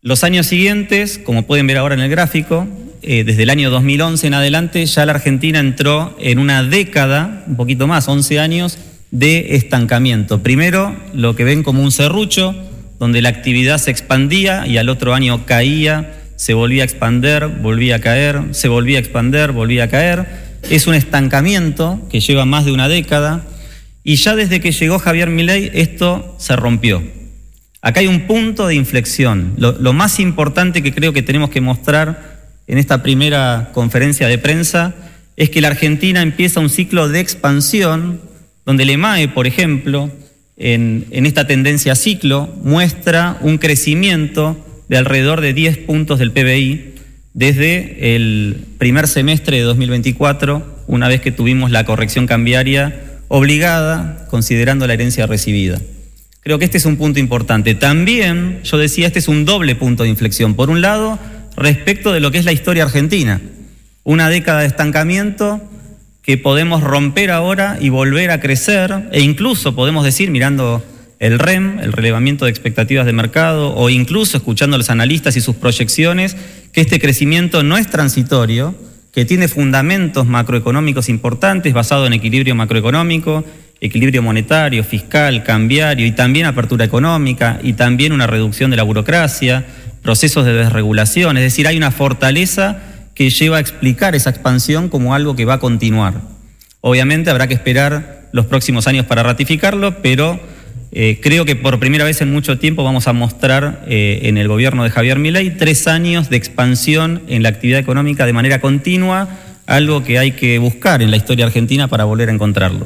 Los años siguientes, como pueden ver ahora en el gráfico, desde el año 2011 en adelante, ya la Argentina entró en una década, un poquito más, 11 años, de estancamiento. Primero, lo que ven como un serrucho, donde la actividad se expandía y al otro año caía, se volvía a expander, volvía a caer, se volvía a expander, volvía a caer. Es un estancamiento que lleva más de una década y ya desde que llegó Javier Milei esto se rompió. Acá hay un punto de inflexión. Lo más importante que creo que tenemos que mostrar en esta primera conferencia de prensa es que la Argentina empieza un ciclo de expansión donde el EMAE, por ejemplo, en esta tendencia ciclo, muestra un crecimiento de alrededor de 10 puntos del PBI desde el primer semestre de 2024, una vez que tuvimos la corrección cambiaria obligada, considerando la herencia recibida. Creo que este es un punto importante. También, yo decía, este es un doble punto de inflexión. Por un lado, respecto de lo que es la historia argentina. Una década de estancamiento que podemos romper ahora y volver a crecer, e incluso podemos decir, mirando el REM, el relevamiento de expectativas de mercado, o incluso escuchando a los analistas y sus proyecciones, que este crecimiento no es transitorio, que tiene fundamentos macroeconómicos importantes basados en equilibrio macroeconómico, equilibrio monetario, fiscal, cambiario y también apertura económica y también una reducción de la burocracia, procesos de desregulación. Es decir, hay una fortaleza que lleva a explicar esa expansión como algo que va a continuar. Obviamente habrá que esperar los próximos años para ratificarlo, pero creo que por primera vez en mucho tiempo vamos a mostrar en el gobierno de Javier Milei 3 años de expansión en la actividad económica de manera continua, algo que hay que buscar en la historia argentina para volver a encontrarlo.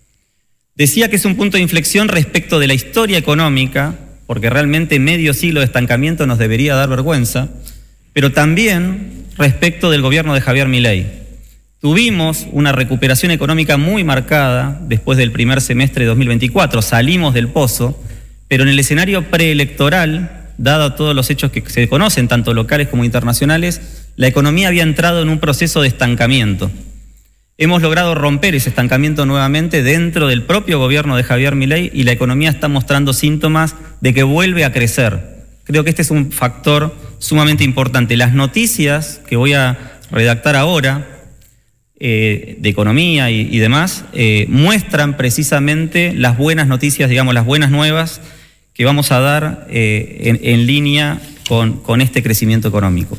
Decía que es un punto de inflexión respecto de la historia económica, porque realmente medio siglo de estancamiento nos debería dar vergüenza, pero también respecto del gobierno de Javier Milei. Tuvimos una recuperación económica muy marcada después del primer semestre de 2024, salimos del pozo, pero en el escenario preelectoral, dado todos los hechos que se conocen, tanto locales como internacionales, la economía había entrado en un proceso de estancamiento. Hemos logrado romper ese estancamiento nuevamente dentro del propio gobierno de Javier Milei y la economía está mostrando síntomas de que vuelve a crecer. Creo que este es un factor sumamente importante. Las noticias que voy a redactar ahora, de economía y demás, muestran precisamente las buenas noticias, digamos, las buenas nuevas que vamos a dar en línea con este crecimiento económico.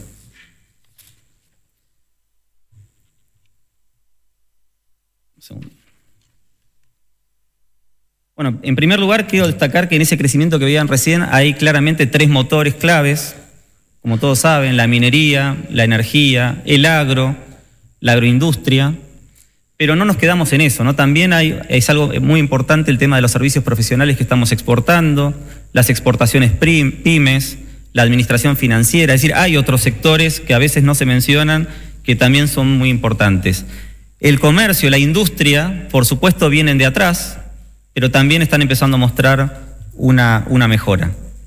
Bueno, en primer lugar quiero destacar que en ese crecimiento que veían recién hay claramente 3 motores claves, como todos saben, la minería, la energía, el agro, la agroindustria, pero no nos quedamos en eso, ¿no? También es algo muy importante el tema de los servicios profesionales que estamos exportando, las exportaciones pymes, la administración financiera, es decir, hay otros sectores que a veces no se mencionan que también son muy importantes. El comercio, la industria, por supuesto, vienen de atrás, pero también están empezando a mostrar una mejora.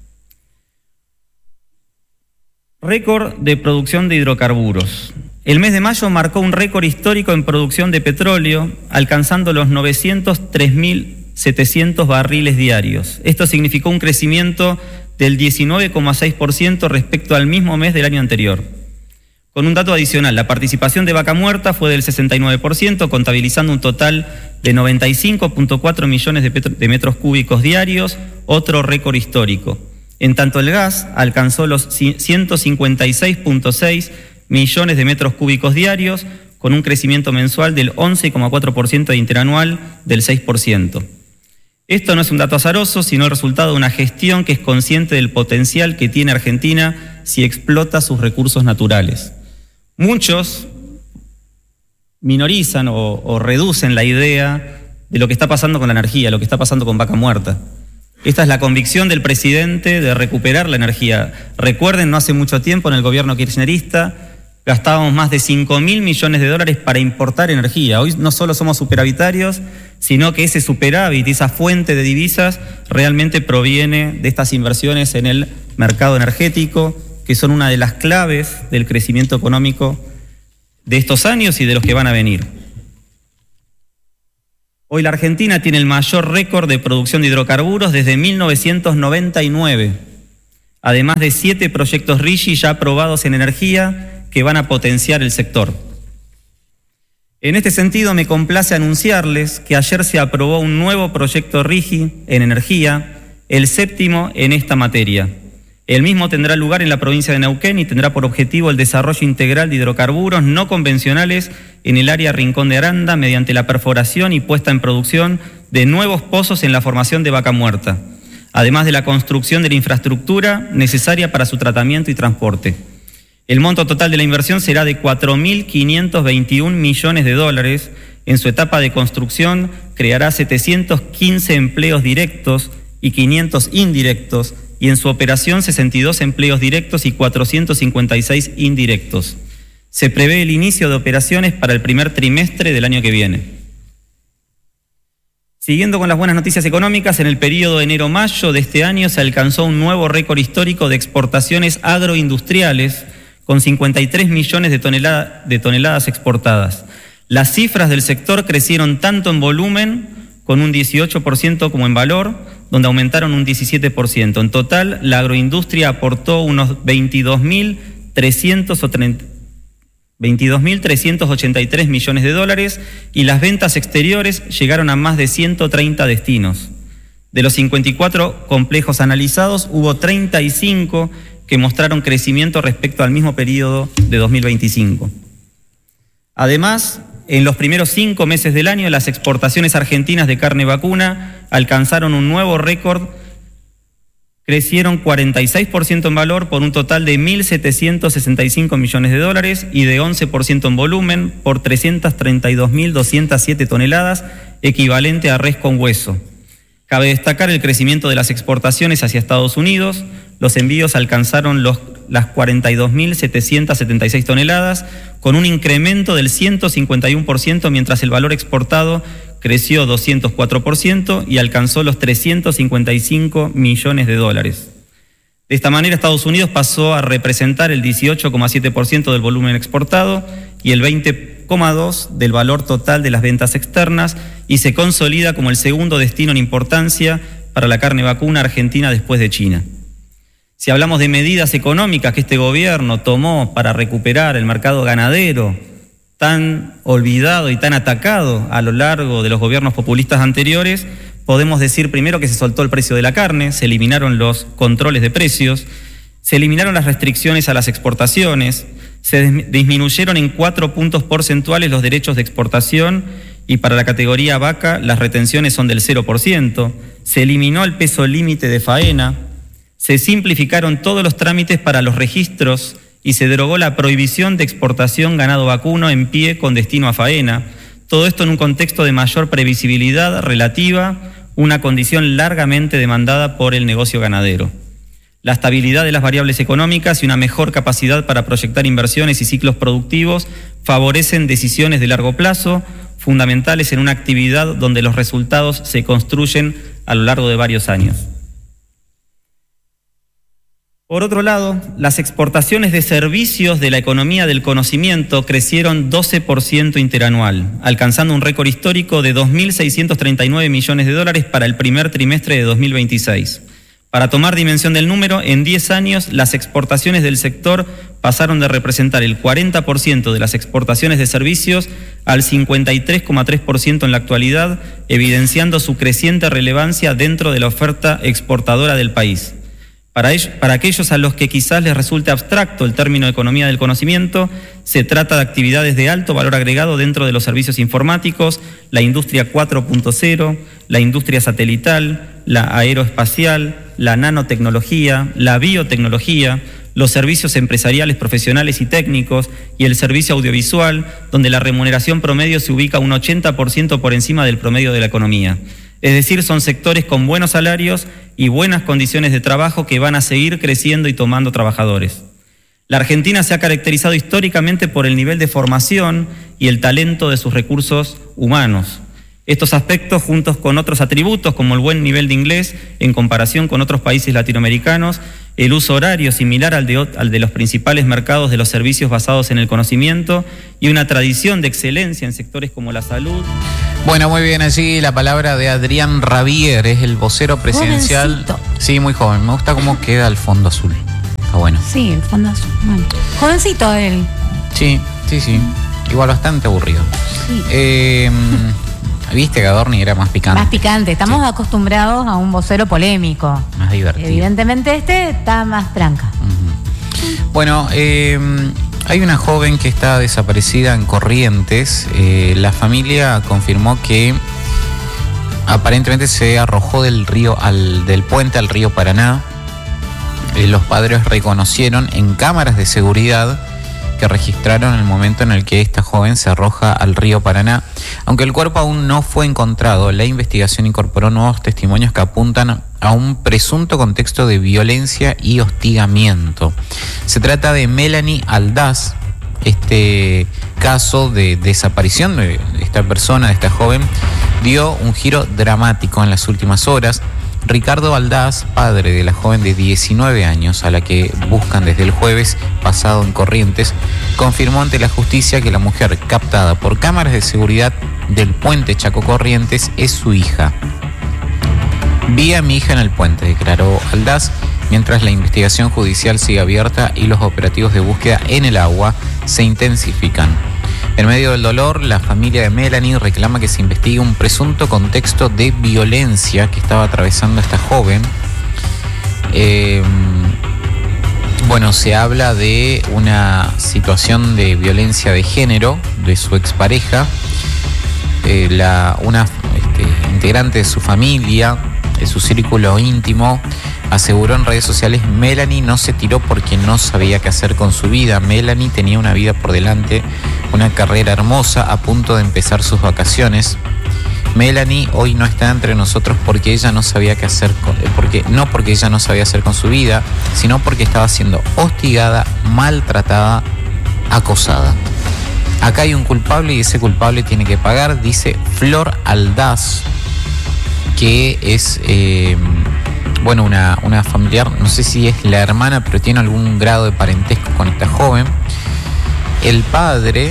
Récord de producción de hidrocarburos. El mes de mayo marcó un récord histórico en producción de petróleo, alcanzando los 903.700 barriles diarios. Esto significó un crecimiento del 19,6% respecto al mismo mes del año anterior. Con un dato adicional, la participación de Vaca Muerta fue del 69%, contabilizando un total de 95,4 millones de metros cúbicos diarios, otro récord histórico. En tanto, el gas alcanzó los 156,6 millones de metros cúbicos diarios, con un crecimiento mensual del 11,4% e interanual del 6%. Esto no es un dato azaroso, sino el resultado de una gestión que es consciente del potencial que tiene Argentina si explota sus recursos naturales. Muchos minorizan o reducen la idea de lo que está pasando con la energía, lo que está pasando con Vaca Muerta. Esta es la convicción del presidente de recuperar la energía. Recuerden, no hace mucho tiempo en el gobierno kirchnerista gastábamos más de 5.000 millones de dólares para importar energía. Hoy no solo somos superavitarios, sino que ese superávit, esa fuente de divisas, realmente proviene de estas inversiones en el mercado energético, que son una de las claves del crecimiento económico de estos años y de los que van a venir. Hoy la Argentina tiene el mayor récord de producción de hidrocarburos desde 1999. además de 7 proyectos RIGI ya aprobados en energía que van a potenciar el sector. En este sentido, me complace anunciarles que ayer se aprobó un nuevo proyecto RIGI en energía, el 7º en esta materia. El mismo tendrá lugar en la provincia de Neuquén y tendrá por objetivo el desarrollo integral de hidrocarburos no convencionales en el área Rincón de Aranda mediante la perforación y puesta en producción de nuevos pozos en la formación de Vaca Muerta, además de la construcción de la infraestructura necesaria para su tratamiento y transporte. El monto total de la inversión será de 4.521 millones de dólares. En su etapa de construcción creará 715 empleos directos y 500 indirectos, y en su operación 62 empleos directos y 456 indirectos. Se prevé el inicio de operaciones para el primer trimestre del año que viene. Siguiendo con las buenas noticias económicas, en el periodo de enero-mayo de este año se alcanzó un nuevo récord histórico de exportaciones agroindustriales con 53 millones de toneladas exportadas. Las cifras del sector crecieron tanto en volumen, con un 18%, como en valor, donde aumentaron un 17%. En total, la agroindustria aportó unos 22.383 millones de dólares y las ventas exteriores llegaron a más de 130 destinos. De los 54 complejos analizados, hubo 35 que mostraron crecimiento respecto al mismo periodo de 2025. Además, en los primeros 5 meses del año, las exportaciones argentinas de carne vacuna alcanzaron un nuevo récord, crecieron 46% en valor por un total de 1.765 millones de dólares y de 11% en volumen por 332.207 toneladas, equivalente a res con hueso. Cabe destacar el crecimiento de las exportaciones hacia Estados Unidos. Los envíos alcanzaron las 42.776 toneladas, con un incremento del 151%, mientras el valor exportado creció 204% y alcanzó los 355 millones de dólares. De esta manera, Estados Unidos pasó a representar el 18,7% del volumen exportado y el 20,2% del valor total de las ventas externas, y se consolida como el segundo destino en importancia para la carne vacuna argentina después de China. Si hablamos de medidas económicas que este gobierno tomó para recuperar el mercado ganadero, tan olvidado y tan atacado a lo largo de los gobiernos populistas anteriores, podemos decir primero que se soltó el precio de la carne, se eliminaron los controles de precios, se eliminaron las restricciones a las exportaciones, se disminuyeron en 4 puntos porcentuales los derechos de exportación y para la categoría vaca las retenciones son del 0%, se eliminó el peso límite de faena, se simplificaron todos los trámites para los registros y se derogó la prohibición de exportación ganado vacuno en pie con destino a faena. Todo esto en un contexto de mayor previsibilidad relativa, una condición largamente demandada por el negocio ganadero. La estabilidad de las variables económicas y una mejor capacidad para proyectar inversiones y ciclos productivos favorecen decisiones de largo plazo, fundamentales en una actividad donde los resultados se construyen a lo largo de varios años. Por otro lado, las exportaciones de servicios de la economía del conocimiento crecieron 12% interanual, alcanzando un récord histórico de 2.639 millones de dólares para el primer trimestre de 2026. Para tomar dimensión del número, en 10 años las exportaciones del sector pasaron de representar el 40% de las exportaciones de servicios al 53,3% en la actualidad, evidenciando su creciente relevancia dentro de la oferta exportadora del país. Para aquellos a los que quizás les resulte abstracto el término economía del conocimiento, se trata de actividades de alto valor agregado dentro de los servicios informáticos, la industria 4.0, la industria satelital, la aeroespacial, la nanotecnología, la biotecnología, los servicios empresariales, profesionales y técnicos y el servicio audiovisual, donde la remuneración promedio se ubica un 80% por encima del promedio de la economía. Es decir, son sectores con buenos salarios y buenas condiciones de trabajo que van a seguir creciendo y tomando trabajadores. La Argentina se ha caracterizado históricamente por el nivel de formación y el talento de sus recursos humanos. Estos aspectos, juntos con otros atributos como el buen nivel de inglés en comparación con otros países latinoamericanos, el uso horario similar al de los principales mercados de los servicios basados en el conocimiento y una tradición de excelencia en sectores como la salud. Bueno, muy bien, allí la palabra de Adrián Rabier, es el vocero presidencial. Jovencito. Sí, muy joven. Me gusta cómo queda el fondo azul. Está bueno. Sí, el fondo azul. Bueno. Jovencito él. Sí. Igual bastante aburrido. Sí. Viste que Adorni era más picante. Más picante. Estamos acostumbrados a un vocero polémico. Más divertido. Evidentemente este está más tranca. Uh-huh. Bueno, hay una joven que está desaparecida en Corrientes. La familia confirmó que aparentemente se arrojó del puente al río Paraná. Los padres reconocieron en cámaras de seguridad que registraron el momento en el que esta joven se arroja al río Paraná. Aunque el cuerpo aún no fue encontrado, la investigación incorporó nuevos testimonios que apuntan a un presunto contexto de violencia y hostigamiento. Se trata de Melanie Aldaz. Este caso de desaparición de esta persona, de esta joven, dio un giro dramático en las últimas horas. Ricardo Aldaz, padre de la joven de 19 años a la que buscan desde el jueves pasado en Corrientes, confirmó ante la justicia que la mujer captada por cámaras de seguridad del puente Chaco Corrientes es su hija. Vi a mi hija en el puente, declaró Aldaz, mientras la investigación judicial sigue abierta y los operativos de búsqueda en el agua se intensifican. En medio del dolor, la familia de Melanie reclama que se investigue un presunto contexto de violencia que estaba atravesando esta joven. Se habla de una situación de violencia de género de su expareja. Una integrante de su familia, de su círculo íntimo, aseguró en redes sociales: Melanie no se tiró porque no sabía qué hacer con su vida. Melanie tenía una vida por delante, una carrera hermosa, a punto de empezar sus vacaciones. Melanie hoy no está entre nosotros porque ella no sabía qué hacer, porque ella no sabía hacer con su vida, sino porque estaba siendo hostigada, maltratada, acosada. Acá hay un culpable y ese culpable tiene que pagar, dice Flor Aldaz, que es una familiar, no sé si es la hermana, pero tiene algún grado de parentesco con esta joven. El padre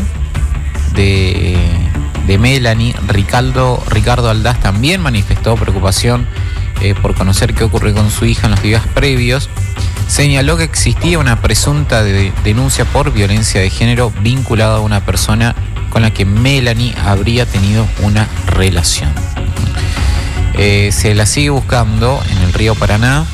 de Melanie, Ricardo Aldaz, también manifestó preocupación por conocer qué ocurrió con su hija en los días previos. Señaló que existía una presunta denuncia por violencia de género vinculada a una persona con la que Melanie habría tenido una relación. Se la sigue buscando en el río Paraná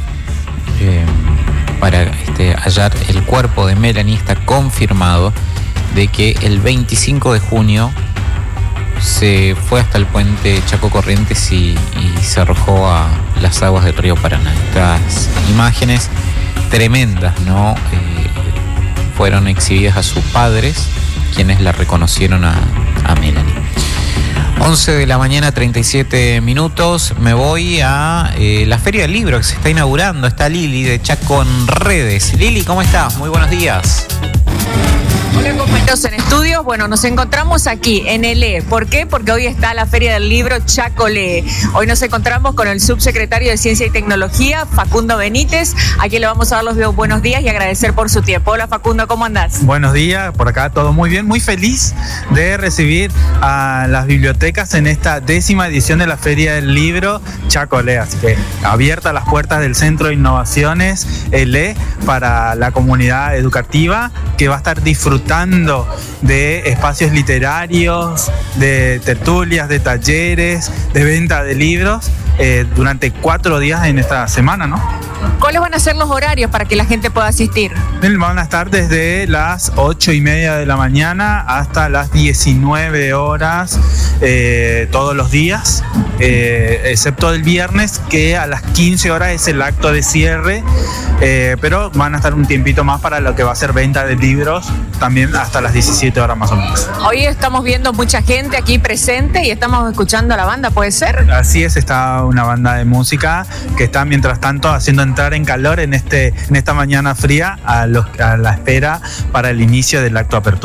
para hallar el cuerpo de Melanie. Está confirmado de que el 25 de junio se fue hasta el puente Chaco Corrientes y se arrojó a las aguas del río Paraná. Estas imágenes tremendas, ¿no? Fueron exhibidas a sus padres, quienes la reconocieron a Melanie. 11 de la mañana, 37 minutos. Me voy a la Feria del Libro que se está inaugurando. Está Lili de Chaco en Redes. Lili, ¿cómo estás? Muy buenos días. Hola compañeros en estudios, nos encontramos aquí en el E. ¿Por qué? Porque hoy está la Feria del Libro Chaco Lee. Hoy nos encontramos con el subsecretario de Ciencia y Tecnología, Facundo Benítez, a quien le vamos a dar los buenos días y agradecer por su tiempo. Hola Facundo, ¿cómo andás? Buenos días, por acá todo muy bien, muy feliz de recibir a las bibliotecas en esta 10ª edición de la Feria del Libro Chaco Lee. Así que abiertas las puertas del Centro de Innovaciones, el E, para la comunidad educativa que va a estar disfrutando de espacios literarios, de tertulias, de talleres, de venta de libros durante 4 días en esta semana, ¿no? ¿Cuáles van a ser los horarios para que la gente pueda asistir? Van a estar desde las 8:30 de la mañana hasta las 19 horas todos los días, excepto el viernes, que a las 15 horas es el acto de cierre, pero van a estar un tiempito más para lo que va a ser venta de libros, también hasta las 17 horas más o menos. Hoy estamos viendo mucha gente aquí presente y estamos escuchando a la banda, ¿puede ser? Así es, está una banda de música que está mientras tanto haciendo entrar en calor en esta mañana fría a la espera para el inicio del acto de apertura.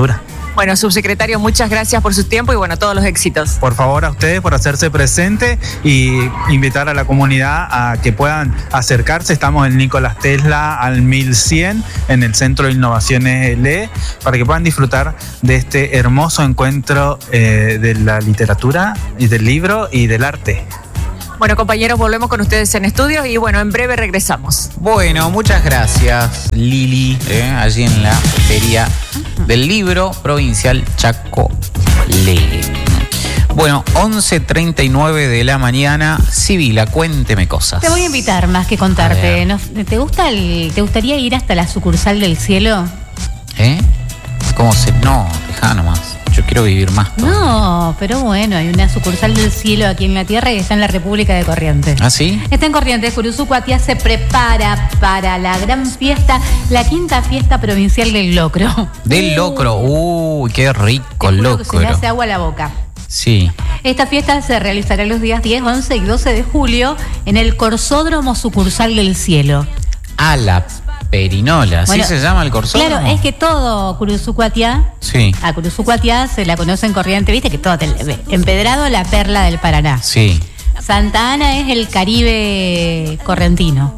Bueno, subsecretario, muchas gracias por su tiempo y bueno, todos los éxitos. Por favor, a ustedes por hacerse presente y invitar a la comunidad a que puedan acercarse. Estamos en Nicolás Tesla al 1100 en el Centro de Innovaciones LE para que puedan disfrutar de este hermoso encuentro de la literatura y del libro y del arte. Bueno, compañeros, volvemos con ustedes en estudios y bueno, en breve regresamos. Bueno, muchas gracias, Lili, allí en la Feria del Libro Provincial Chaco Le. Bueno, 11:39 de la mañana. Sibila, cuénteme cosas. Te voy a invitar más que contarte. ¿Te gustaría ir hasta la sucursal del cielo? ¿Cómo se...? No, dejá nomás. Yo quiero vivir más. No, pero bueno, hay una sucursal del cielo aquí en la tierra y está en la República de Corrientes. ¿Ah, sí? Está en Corrientes. Curuzú Cuatiá se prepara para la gran fiesta, la quinta fiesta provincial del locro. Del locro. Uy, qué rico el locro. Se le hace agua a la boca. Sí. Esta fiesta se realizará los días 10, 11 y 12 de julio en el Corsódromo Sucursal del Cielo. A la Perinola, ¿así se llama el corsódromo? Claro, es que todo Curuzú Cuatiá, sí. A Curuzú Cuatiá se la conoce en Corrientes, viste que todo Empedrado, la perla del Paraná. Sí. Santa Ana es el Caribe correntino.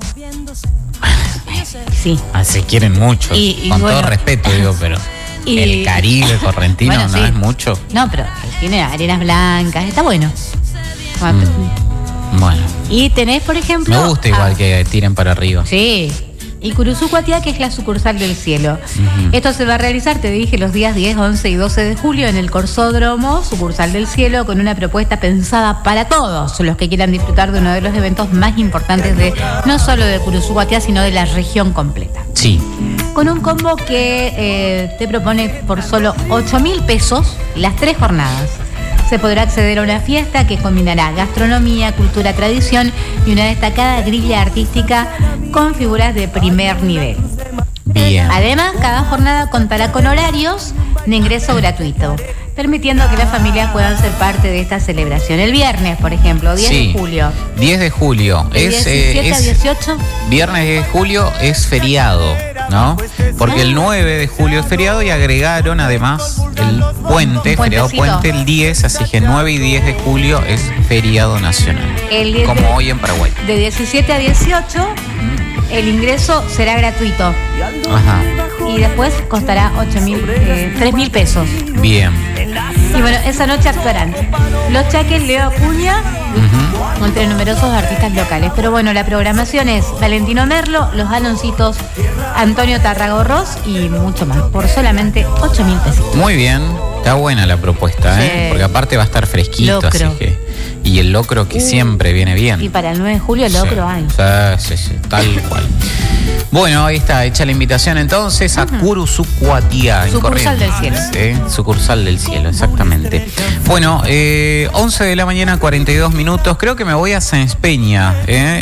Sí. Se quieren mucho, con todo respeto digo, pero el Caribe correntino bueno, no es mucho. No, pero tiene arenas blancas, está bueno. Bueno. Y tenés, por ejemplo... Me gusta igual que tiren para arriba. Sí. Y Curuzú Cuatiá, que es la sucursal del cielo. Esto se va a realizar, te dije, los días 10, 11 y 12 de julio en el Corsódromo, sucursal del cielo, con una propuesta pensada para todos los que quieran disfrutar de uno de los eventos más importantes de no solo de Curuzú Cuatiá, sino de la región completa. Sí. Con un combo que te propone por solo 8.000 pesos las 3 jornadas. Se podrá acceder a una fiesta que combinará gastronomía, cultura, tradición y una destacada grilla artística con figuras de primer nivel. Bien. Además, cada jornada contará con horarios de ingreso gratuito, permitiendo que las familias puedan ser parte de esta celebración. El viernes, por ejemplo, 10 de julio. 10 de julio. ¿El 17 a 18? Viernes 10 de julio es feriado, ¿no? Porque el 9 de julio es feriado y agregaron además el puente, feriado puente el 10, así que 9 y 10 de julio es feriado nacional. Como hoy en Paraguay. De 17 a 18, el ingreso será gratuito. Ajá. Y después costará 3.000 pesos. Bien. Y bueno, esa noche actuarán Los Chaques, Leo Acuña, entre numerosos artistas locales. Pero bueno, la programación es Valentino Merlo, Los Aloncitos, Antonio Tarragorros y mucho más, por solamente 8.000 pesos. Muy bien, está buena la propuesta, sí. Porque aparte va a estar fresquito, locro. Así que... Y el locro que siempre viene bien. Y para el 9 de julio el locro hay. Sí, tal cual. Bueno, ahí está, hecha la invitación entonces a Curuzú Cuatiá. Sucursal del cielo. Sucursal del cielo, exactamente. Bueno, 11 de la mañana, 42 minutos. Creo que me voy a Sáenz Peña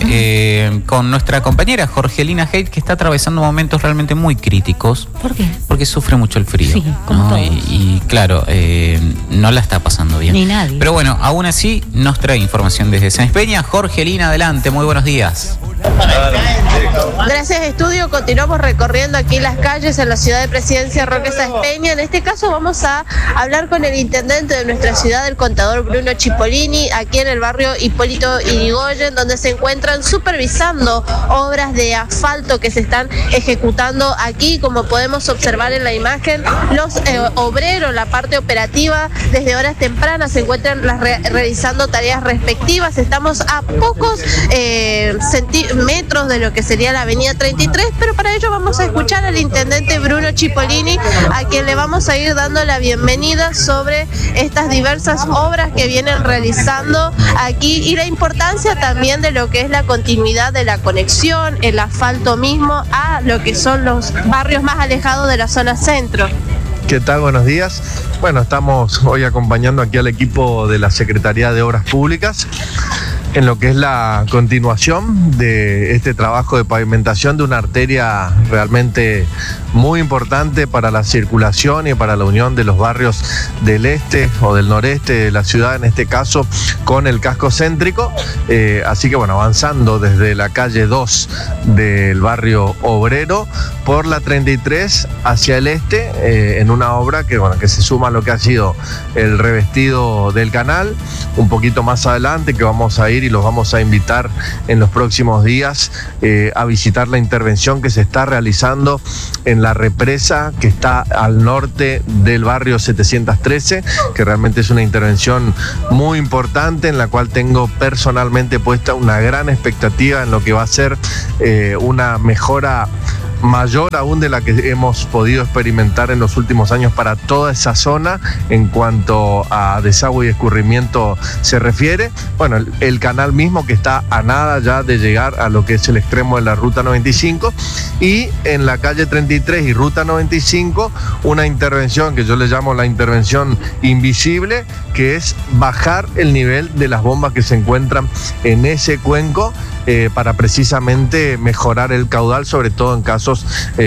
con nuestra compañera Jorgelina Haidt, que está atravesando momentos realmente muy críticos. ¿Por qué? Porque sufre mucho el frío. Sí, como todos. Y claro, no la está pasando bien. Ni nadie. Pero bueno, aún así nos trae información desde Sáenz Peña. Jorgelina, adelante, muy buenos días. Gracias, estudio. Continuamos recorriendo aquí las calles en la ciudad de Presidencia Roque Sáenz Peña. En este caso vamos a hablar con el intendente de nuestra ciudad, el contador Bruno Cipollini, aquí en el barrio Hipólito Yrigoyen, donde se encuentran supervisando obras de asfalto que se están ejecutando aquí. Como podemos observar en la imagen, los obreros, la parte operativa, desde horas tempranas se encuentran realizando tareas respectivas. Estamos a pocos metros de lo que sería la avenida 33, pero para ello vamos a escuchar al intendente Bruno Cipollini, a quien le vamos a ir dando la bienvenida sobre estas diversas obras que vienen realizando aquí y la importancia también de lo que es la continuidad de la conexión, el asfalto mismo, a lo que son los barrios más alejados de la zona centro. ¿Qué tal? Buenos días. Bueno, estamos hoy acompañando aquí al equipo de la Secretaría de Obras Públicas en lo que es la continuación de este trabajo de pavimentación de una arteria realmente muy importante para la circulación y para la unión de los barrios del este o del noreste de la ciudad, en este caso con el casco céntrico. Así que bueno, avanzando desde la calle 2 del barrio Obrero por la 33 hacia el este, en una obra que se suma a lo que ha sido el revestido del canal. Un poquito más adelante que vamos a ir y los vamos a invitar en los próximos días a visitar la intervención que se está realizando en la represa que está al norte del barrio 713, que realmente es una intervención muy importante en la cual tengo personalmente puesta una gran expectativa en lo que va a ser una mejora mayor aún de la que hemos podido experimentar en los últimos años para toda esa zona en cuanto a desagüe y escurrimiento se refiere. Bueno, el canal mismo que está a nada ya de llegar a lo que es el extremo de la ruta 95, y en la calle 33 y ruta 95 una intervención que yo le llamo la intervención invisible, que es bajar el nivel de las bombas que se encuentran en ese cuenco para precisamente mejorar el caudal, sobre todo en casos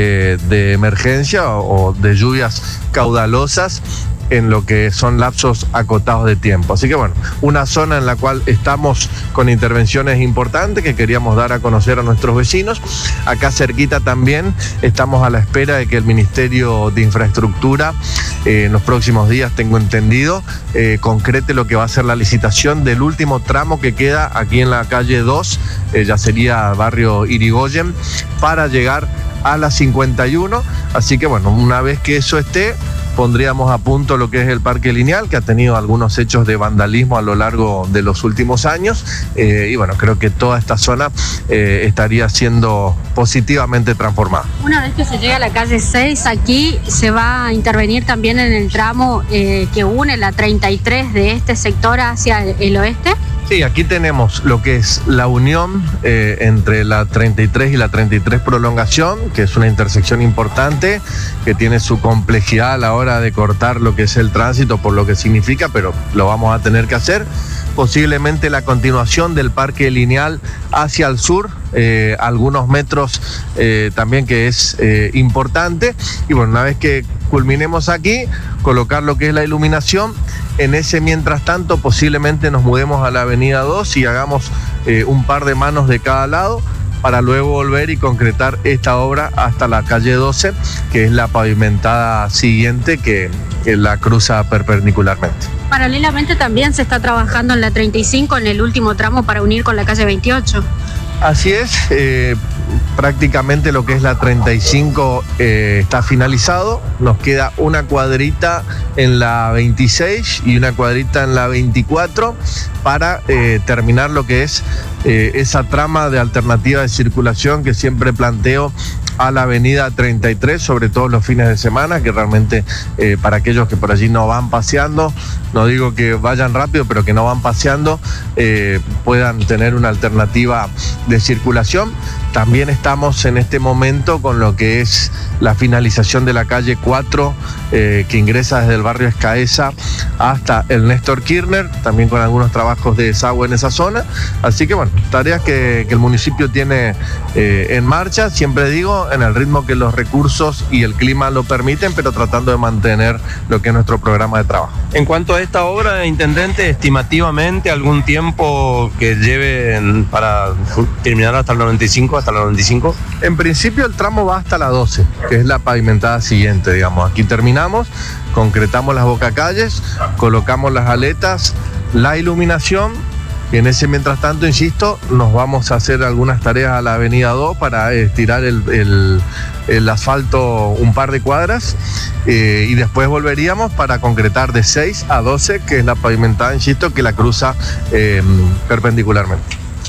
de emergencia o de lluvias caudalosas en lo que son lapsos acotados de tiempo. Así que bueno, una zona en la cual estamos con intervenciones importantes que queríamos dar a conocer a nuestros vecinos. Acá cerquita también estamos a la espera de que el Ministerio de Infraestructura en los próximos días, tengo entendido, concrete lo que va a ser la licitación del último tramo que queda aquí en la calle 2, ya sería barrio Irigoyen, para llegar a la 51. Así que bueno, una vez que eso esté, pondríamos a punto lo que es el Parque Lineal, que ha tenido algunos hechos de vandalismo a lo largo de los últimos años, y bueno, creo que toda esta zona estaría siendo positivamente transformada. Una vez que se llega a la calle 6, aquí se va a intervenir también en el tramo que une la 33 de este sector hacia el oeste. Sí, aquí tenemos lo que es la unión entre la 33 y la 33 prolongación, que es una intersección importante, que tiene su complejidad a la hora de cortar lo que es el tránsito, por lo que significa, pero lo vamos a tener que hacer. Posiblemente la continuación del Parque Lineal hacia el sur, algunos metros también, que es importante. Y bueno, una vez que culminemos aquí, colocar lo que es la iluminación. En ese mientras tanto, posiblemente nos mudemos a la avenida 2 y hagamos un par de manos de cada lado, para luego volver y concretar esta obra hasta la calle 12, que es la pavimentada siguiente que la cruza perpendicularmente. Paralelamente también se está trabajando en la 35, en el último tramo para unir con la calle 28. Así es, prácticamente lo que es la 35 está finalizado. Nos queda una cuadrita en la 26 y una cuadrita en la 24 para terminar lo que es esa trama de alternativa de circulación que siempre planteo a la avenida 33, sobre todo los fines de semana, que realmente para aquellos que por allí no van paseando, no digo que vayan rápido, pero que no van paseando, puedan tener una alternativa de circulación. También estamos en este momento con lo que es la finalización de la calle 4, que ingresa desde el barrio Escaesa hasta el Néstor Kirchner, también con algunos trabajos de desagüe en esa zona. Así que bueno, tareas que el municipio tiene en marcha, siempre digo, en el ritmo que los recursos y el clima lo permiten, pero tratando de mantener lo que es nuestro programa de trabajo. En cuanto a esta obra, intendente, estimativamente algún tiempo que lleve para terminar hasta el 95, hasta la 95. En principio el tramo va hasta la 12, que es la pavimentada siguiente, digamos. Aquí terminamos, concretamos las bocacalles, colocamos las aletas, la iluminación, y en ese mientras tanto, insisto, nos vamos a hacer algunas tareas a la avenida 2 para estirar el asfalto un par de cuadras, y después volveríamos para concretar de 6 a 12, que es la pavimentada, insisto, que la cruza perpendicularmente.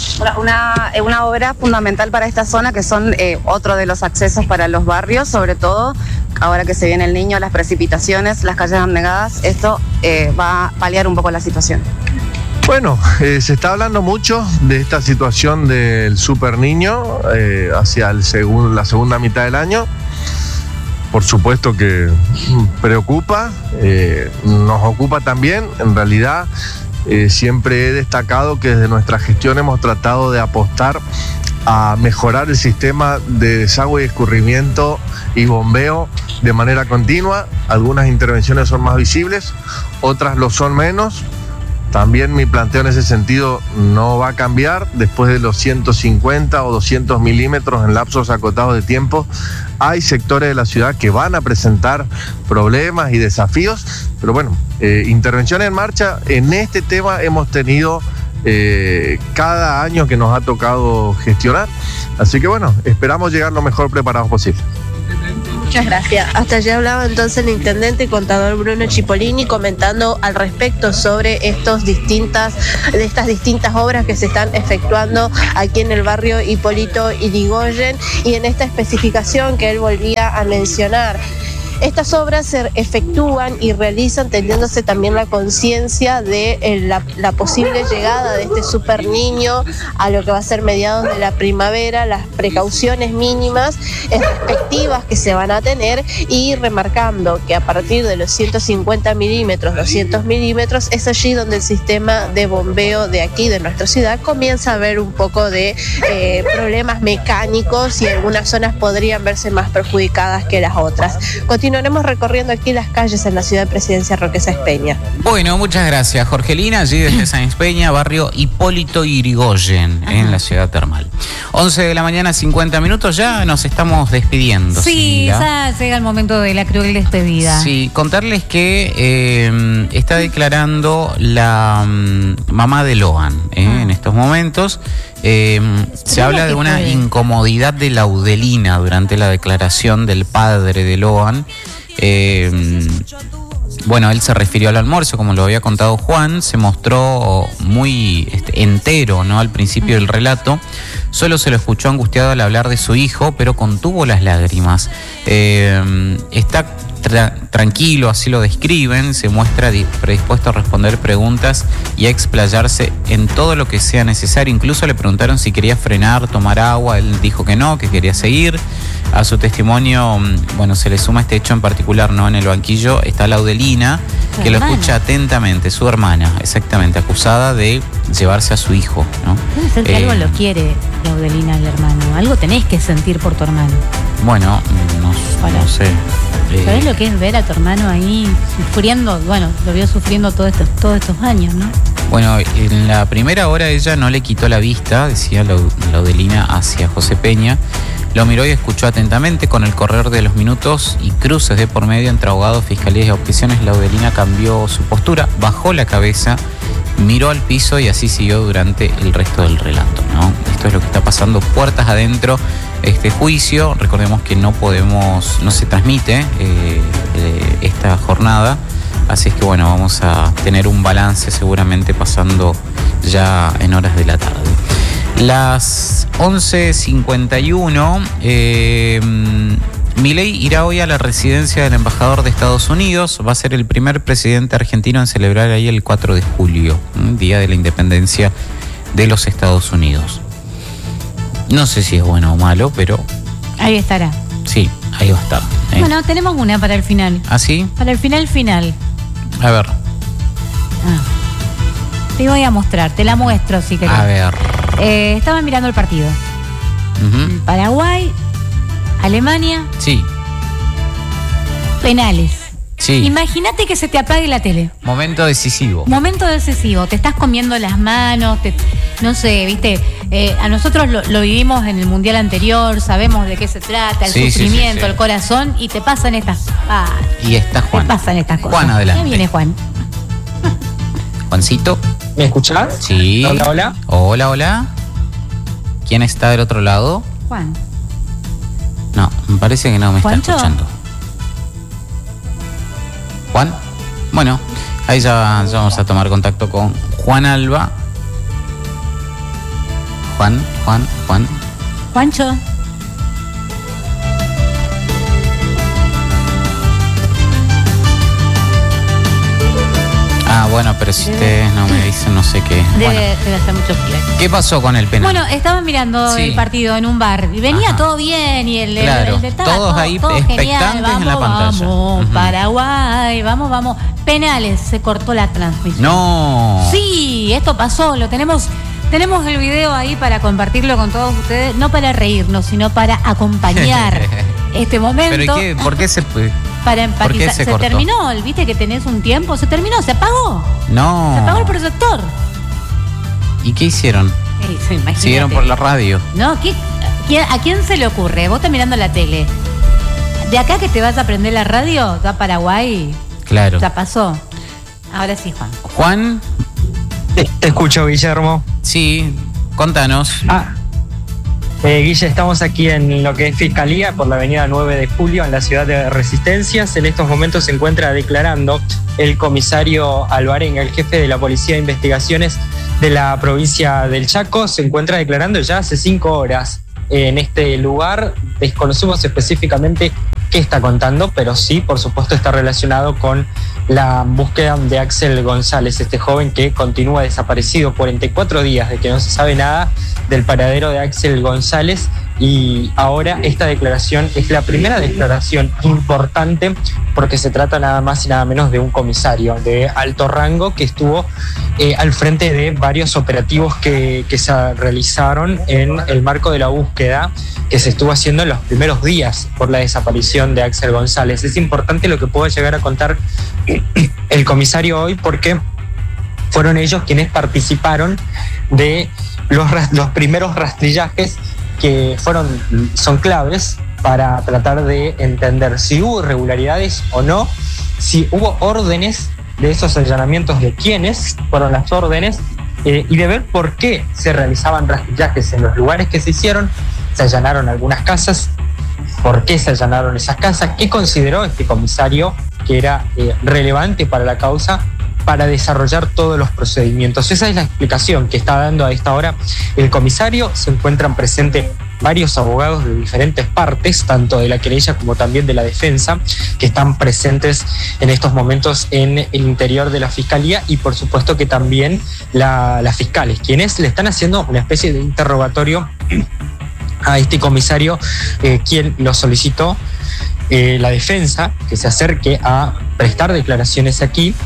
Una obra fundamental para esta zona, que son otro de los accesos para los barrios, sobre todo ahora que se viene el Niño, las precipitaciones, las calles anegadas. Esto va a paliar un poco la situación. Bueno, se está hablando mucho de esta situación del Super Niño hacia la segunda mitad del año. Por supuesto que preocupa, nos ocupa también. En realidad, siempre he destacado que desde nuestra gestión hemos tratado de apostar a mejorar el sistema de desagüe y escurrimiento y bombeo de manera continua. Algunas intervenciones son más visibles, otras lo son menos. También mi planteo en ese sentido no va a cambiar. Después de los 150 o 200 milímetros en lapsos acotados de tiempo, Hay sectores de la ciudad que van a presentar problemas y desafíos, pero bueno, intervenciones en marcha. En este tema hemos tenido cada año que nos ha tocado gestionar, así que bueno, esperamos llegar lo mejor preparados posible. Muchas gracias. Hasta allí hablaba entonces el intendente y contador Bruno Cipollini comentando al respecto sobre estas distintas obras que se están efectuando aquí en el barrio Hipólito Yrigoyen, y en esta especificación que él volvía a mencionar. Estas obras se efectúan y realizan teniéndose también la conciencia de la posible llegada de este super niño a lo que va a ser mediados de la primavera, las precauciones mínimas respectivas que se van a tener, y remarcando que a partir de los 150 milímetros, 200 milímetros, es allí donde el sistema de bombeo de aquí, de nuestra ciudad, comienza a haber un poco de problemas mecánicos, y algunas zonas podrían verse más perjudicadas que las otras. Continuaremos recorriendo aquí las calles en la ciudad de Presidencia Roque Sáenz Peña. Bueno, muchas gracias, Jorgelina, allí desde Sáenz Peña, barrio Hipólito Yrigoyen, en la ciudad termal. 11 de la mañana, 50 minutos, ya nos estamos despidiendo. Sí, ya llega el momento de la cruel despedida. Sí, contarles que está declarando la mamá de Loan en estos momentos. Se habla de una incomodidad de Laudelina durante la declaración del padre de Loan. Bueno, él se refirió al almuerzo, como lo había contado Juan, se mostró muy entero, ¿no? Al principio del relato, solo se lo escuchó angustiado al hablar de su hijo, pero contuvo las lágrimas. Está tranquilo, así lo describen, se muestra predispuesto a responder preguntas y a explayarse en todo lo que sea necesario. Incluso le preguntaron si quería frenar, tomar agua, él dijo que no, que quería seguir. A su testimonio, bueno, se le suma este hecho en particular, ¿no? En el banquillo está Laudelina, que lo escucha atentamente, su hermana, exactamente, acusada de llevarse a su hijo, ¿no? Puede ser que algo lo quiere Laudelina, el hermano. Algo tenés que sentir por tu hermano. Bueno, no sé. ¿Sabés lo que es ver a tu hermano ahí sufriendo? Bueno, lo vio sufriendo todos estos años, ¿no? Bueno, en la primera hora ella no le quitó la vista, decía Laudelina, hacia José Peña. Lo miró y escuchó atentamente. Con el correr de los minutos y cruces de por medio entre abogados, fiscalías y objeciones, Laudelina cambió su postura, bajó la cabeza, miró al piso y así siguió durante el resto del relato, ¿no? Esto es lo que está pasando puertas adentro. Este juicio, recordemos que no se transmite esta jornada, así es que bueno, vamos a tener un balance seguramente pasando ya en horas de la tarde. Las 11:51, Milei irá hoy a la residencia del embajador de Estados Unidos. Va a ser el primer presidente argentino en celebrar ahí el 4 de julio, Día de la Independencia de los Estados Unidos. No sé si es bueno o malo, pero ahí estará. Sí, ahí va a estar. Bueno, tenemos una para el final. ¿Ah, sí? Para el final. A ver. Te voy a mostrar, te la muestro si querés. A ver. Estaba mirando el partido. Paraguay, Alemania. Sí. Penales. Sí. Imagínate que se te apague la tele. Momento decisivo. Momento decisivo. Te estás comiendo las manos, no sé, viste. A nosotros lo vivimos en el mundial anterior, sabemos de qué se trata, el sufrimiento, el corazón, y te pasan estas. Y está Juan. Te pasan estas cosas. Juan, adelante. Ya viene Juan. Juancito. ¿Me escuchás? Sí. Hola. Hola. ¿Quién está del otro lado? Juan. No, me parece que no me está escuchando. Juan. Bueno, ahí ya vamos a tomar contacto con Juan Alba. Juan. Juancho. Bueno, pero si ustedes no me dicen, no sé qué. Debe hacer mucho frío. ¿Qué pasó con el penal? Bueno, estaba mirando el partido en un bar y venía todo bien y el todos ahí expectantes genial. Vamos, en la pantalla. Vamos, Paraguay, vamos. Penales, se cortó la transmisión. No. Sí, esto pasó, lo tenemos el video ahí para compartirlo con todos ustedes, no para reírnos, sino para acompañar este momento. ¿Pero qué? ¿Por qué se para empatizar. ¿Por qué se cortó? Terminó, viste que tenés un tiempo, se terminó, se apagó. No. Se apagó el proyector. ¿Y qué hicieron? Imagínate. Siguieron por la radio. No, ¿a quién se le ocurre? Vos estás mirando la tele De acá que te vas a prender la radio, da Paraguay. Claro. Ya pasó. Ahora sí, Juan. Juan. Te escucho, Guillermo. Sí, contanos. Guille, estamos aquí en lo que es Fiscalía por la avenida 9 de Julio en la ciudad de Resistencias. En estos momentos se encuentra declarando el comisario Alvarenga, el jefe de la Policía de Investigaciones de la provincia del Chaco. Se encuentra declarando ya hace 5 horas en este lugar. Desconocemos específicamente qué está contando, pero sí, por supuesto, está relacionado con la búsqueda de Axel González, este joven que continúa desaparecido. 44 días de que no se sabe nada del paradero de Axel González, y ahora esta declaración es la primera declaración importante porque se trata nada más y nada menos de un comisario de alto rango que estuvo al frente de varios operativos que se realizaron en el marco de la búsqueda que se estuvo haciendo en los primeros días por la desaparición de Axel González. Es importante lo que pueda llegar a contar el comisario hoy porque fueron ellos quienes participaron de los primeros rastrillajes que son claves para tratar de entender si hubo irregularidades o no, si hubo órdenes de esos allanamientos, de quiénes fueron las órdenes, y de ver por qué se realizaban rastrillajes en los lugares que se hicieron. Se allanaron algunas casas, por qué se allanaron esas casas, qué consideró este comisario que era relevante para la causa para desarrollar todos los procedimientos. Esa es la explicación que está dando a esta hora el comisario. Se encuentran presentes varios abogados de diferentes partes, tanto de la querella como también de la defensa, que están presentes en estos momentos en el interior de la Fiscalía, y por supuesto que también las fiscales, quienes le están haciendo una especie de interrogatorio a este comisario, quien lo solicitó. La defensa, que se acerque a prestar declaraciones aquí,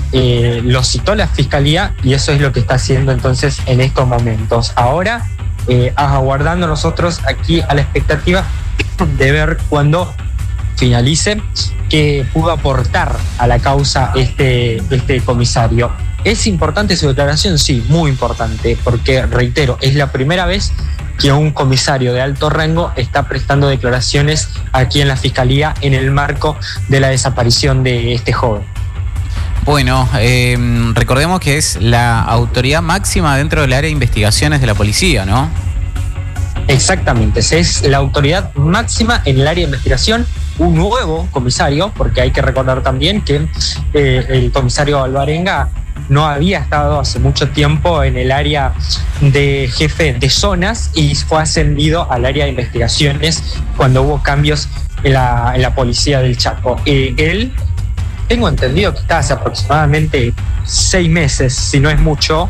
lo citó la Fiscalía, y eso es lo que está haciendo entonces en estos momentos. Ahora, aguardando nosotros aquí a la expectativa de ver cuándo finalice qué pudo aportar a la causa este comisario. ¿Es importante su declaración? Sí, muy importante, porque, reitero, es la primera vez que un comisario de alto rango está prestando declaraciones aquí en la Fiscalía en el marco de la desaparición de este joven. Bueno, recordemos que es la autoridad máxima dentro del área de investigaciones de la policía, ¿no? Exactamente, es la autoridad máxima en el área de investigación. Un nuevo comisario, porque hay que recordar también que el comisario Alvarenga no había estado hace mucho tiempo en el área de jefe de zonas y fue ascendido al área de investigaciones cuando hubo cambios en la policía del Chaco. Él, tengo entendido que está hace aproximadamente 6 meses, si no es mucho,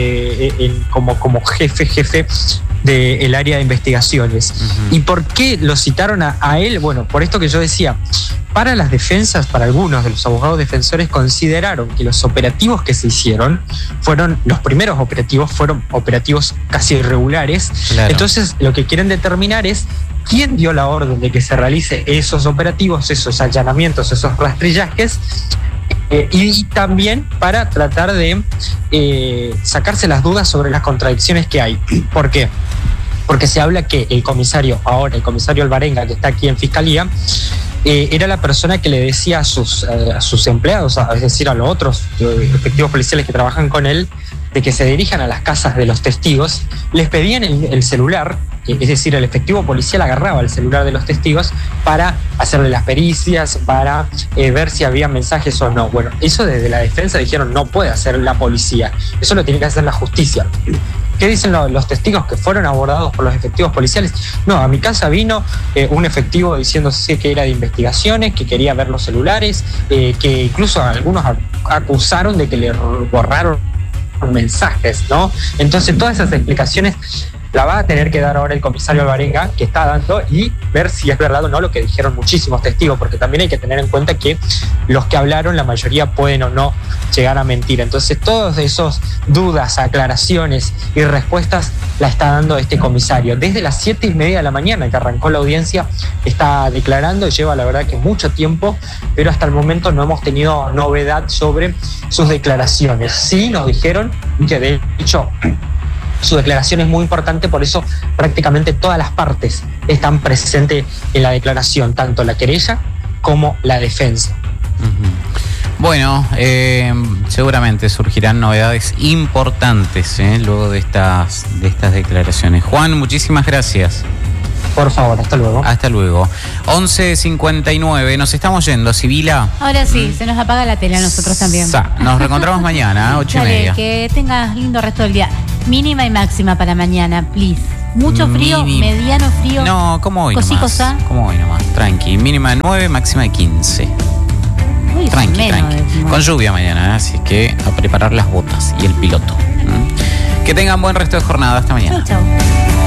como jefe del área de investigaciones. ¿Y por qué lo citaron a él? Bueno, por esto que yo decía, para las defensas, para algunos de los abogados defensores consideraron que los operativos que se hicieron los primeros operativos fueron operativos casi irregulares. Claro. Entonces, lo que quieren determinar es quién dio la orden de que se realice esos operativos, esos allanamientos, esos rastrillajes, y también para tratar de sacarse las dudas sobre las contradicciones que hay. ¿Por qué? Porque se habla que el comisario Alvarenga, que está aquí en Fiscalía, era la persona que le decía a sus empleados, es decir, a los otros efectivos policiales que trabajan con él, de que se dirijan a las casas de los testigos, les pedían el celular, es decir, el efectivo policial agarraba el celular de los testigos para hacerle las pericias, para ver si había mensajes o no. Bueno, eso desde la defensa dijeron no puede hacer la policía, eso lo tiene que hacer la justicia. ¿Qué dicen los testigos que fueron abordados por los efectivos policiales? No, a mi casa vino un efectivo diciéndose que era de investigaciones, que quería ver los celulares, que incluso algunos acusaron de que le borraron mensajes, ¿no? Entonces todas esas explicaciones la va a tener que dar ahora el comisario Alvarenga, que está dando, y ver si es verdad o no lo que dijeron muchísimos testigos, porque también hay que tener en cuenta que los que hablaron, la mayoría pueden o no llegar a mentir. Entonces todas esas dudas, aclaraciones y respuestas la está dando este comisario. Desde las 7:30 de la mañana que arrancó la audiencia está declarando, lleva la verdad que mucho tiempo, pero hasta el momento no hemos tenido novedad sobre sus declaraciones. Sí nos dijeron que de hecho Su declaración es muy importante, por eso prácticamente todas las partes están presentes en la declaración, tanto la querella como la defensa. Bueno, seguramente surgirán novedades importantes luego de estas declaraciones. Juan, muchísimas gracias. Por favor, hasta luego. Hasta luego. 11:59, nos estamos yendo, Sibila. Ahora sí, se nos apaga la tele a nosotros también. Nos reencontramos mañana, 8:30. Dale, que tengas lindo resto del día. Mínima y máxima para mañana, please. Mucho frío, mediano frío. No, como hoy Cosí, nomás. cosa. Como hoy nomás, tranqui. Mínima de 9, máxima de 15. Uy, Tranqui. menos. Con lluvia mañana, así que a preparar las botas y el piloto. Que tengan buen resto de jornada. Hasta mañana. Chau, chau.